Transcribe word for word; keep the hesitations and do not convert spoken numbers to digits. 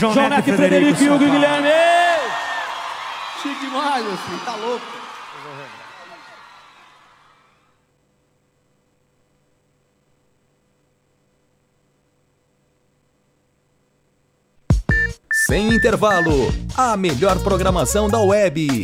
João, João Neto e Frederico e Hugo e Guilherme. Chique demais, meu filho, tá louco. Sem intervalo, a melhor programação da web.